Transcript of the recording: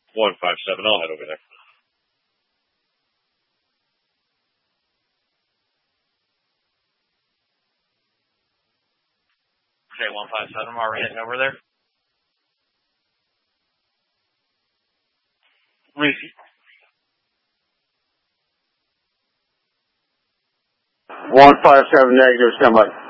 157, I'll head over there. Okay, 157, are we heading over there? Reese. 157 negative, stand by.